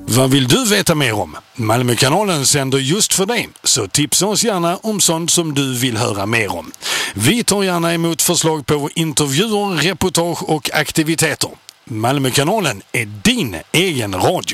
Vad vill du veta mer om? Malmökanalen sänder just för dig, så tipsa oss gärna om sånt som du vill höra mer om. Vi tar gärna emot förslag på intervjuer, reportage och aktiviteter. Malmökanalen är din egen radio.